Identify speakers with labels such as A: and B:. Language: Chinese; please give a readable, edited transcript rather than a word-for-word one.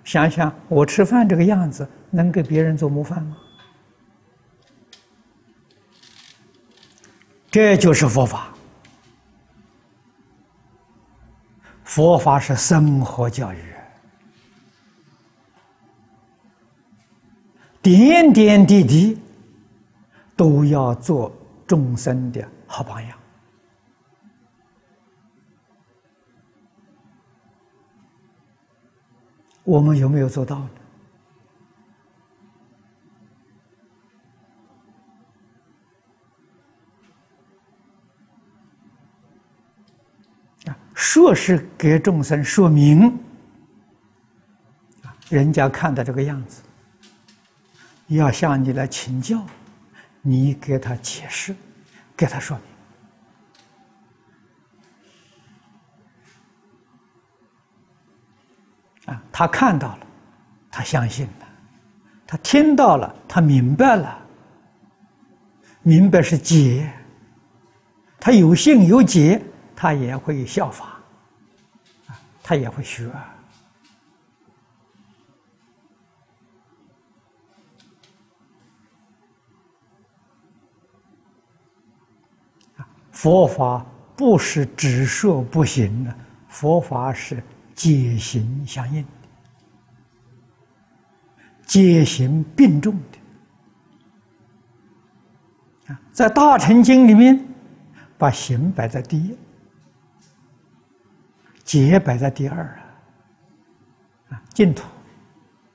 A: 想想我吃饭这个样子，能给别人做模范吗？这就是佛法。佛法是生活教育，点点滴滴都要做众生的好榜样。我们有没有做到呢？说是给众生说明，人家看到这个样子，要向你来请教，你给他解释，给他说明。他看到了，他相信了；他听到了，他明白了。明白是解，他有信有解，他也会效法，他也会学。佛法不是只说不行的，佛法是戒行相应的，戒行并重的。在大乘经里面，把行摆在第一，戒摆在第二净土